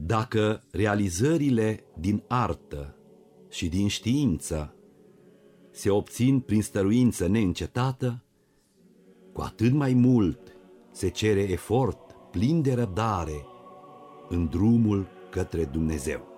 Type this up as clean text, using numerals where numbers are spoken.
Dacă realizările din artă și din știință se obțin prin stăruință neîncetată, cu atât mai mult se cere efort plin de răbdare în drumul către Dumnezeu.